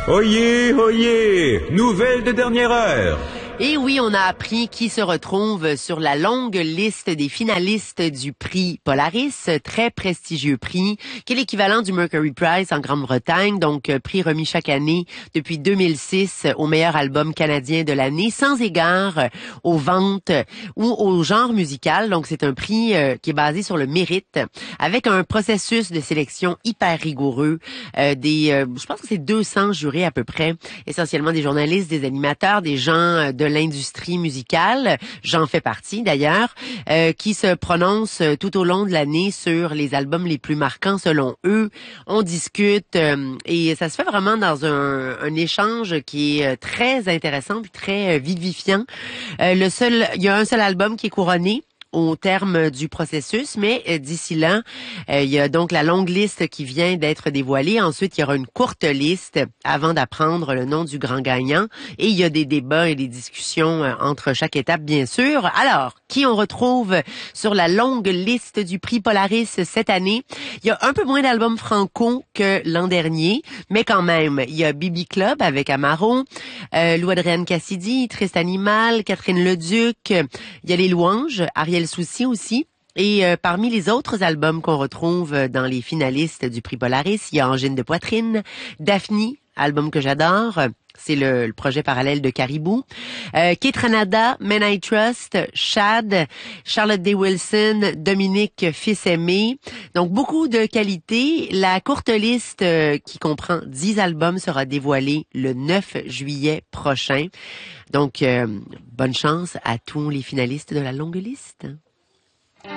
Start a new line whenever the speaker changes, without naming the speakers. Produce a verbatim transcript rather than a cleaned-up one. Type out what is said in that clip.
Oyez, oyez, nouvelle de dernière heure.
Et oui, on a appris qui se retrouve sur la longue liste des finalistes du prix Polaris, très prestigieux prix, qui est l'équivalent du Mercury Prize en Grande-Bretagne, donc prix remis chaque année depuis deux mille six au meilleur album canadien de l'année, sans égard aux ventes ou au genre musical. Donc c'est un prix euh, qui est basé sur le mérite, avec un processus de sélection hyper rigoureux, euh, des, euh, je pense que c'est deux cents jurés à peu près, essentiellement des journalistes, des animateurs, des gens de de l'industrie musicale, j'en fais partie d'ailleurs, euh, qui se prononcent tout au long de l'année sur les albums les plus marquants selon eux. On discute euh, et ça se fait vraiment dans un, un échange qui est très intéressant puis très vivifiant. Euh, le seul, il y a un seul album qui est couronné au terme du processus, mais euh, d'ici là, euh, il y a donc la longue liste qui vient d'être dévoilée. Ensuite, il y aura une courte liste avant d'apprendre le nom du grand gagnant. Et il y a des débats et des discussions euh, entre chaque étape, bien sûr. Alors, qui on retrouve sur la longue liste du prix Polaris cette année? Il y a un peu moins d'albums franco que l'an dernier, mais quand même, il y a B B Club avec Amaro, euh, Lou-Adrienne Cassidy, Triste Animal, Catherine Leduc, il y a Les Louanges, Ariel Souci aussi. Et euh, parmi les autres albums qu'on retrouve dans les finalistes du prix Polaris, il y a Angine de poitrine, Daphne, album que j'adore, c'est le, le projet parallèle de Caribou, euh, Kate Ranada, Men I Trust, Shad, Charlotte Day Wilson, Dominique Fils-Aimé. Donc beaucoup de qualité. La courte liste euh, qui comprend dix albums sera dévoilée le neuf juillet prochain. Donc euh, bonne chance à tous les finalistes de la longue liste.